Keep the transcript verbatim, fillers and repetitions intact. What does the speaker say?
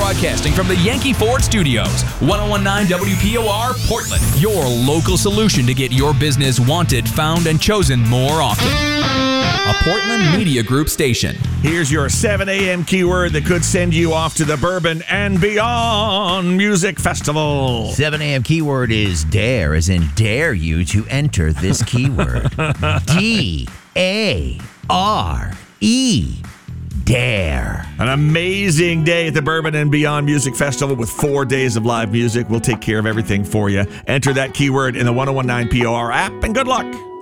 broadcasting from the Yankee Ford Studios, ten nineteen W P O R, Portland. Your local solution to get your business wanted, found, and chosen more often. A Portland Media Group station. Here's your seven a.m. keyword that could send you off to the Bourbon and Beyond Music Festival. seven a.m. keyword is dare, as in dare you to enter this keyword. D A R E. Dare. An amazing day at the Bourbon and Beyond Music Festival with four days of live music. We'll take care of everything for you. Enter that keyword in the ten nineteen P O R app, and good luck.